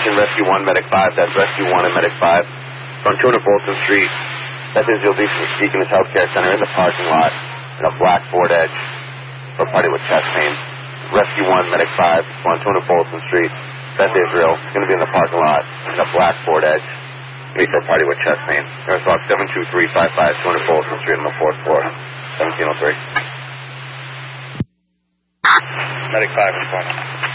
Attention Rescue 1, Medic 5, that's Rescue 1 and Medic 5. On 200 Bolton Street, that is you'll be seeking this healthcare center in the parking lot in a black Ford Edge for a party with chest pain. Rescue 1, Medic 5, on 200 Bolton Street, that's Israel. It's going to be in the parking lot in a black Ford Edge. Meet for a party with chest pain. Air Talk 72355, 200 Bolton Street on the 4th floor, 1703. Medic 5 responding.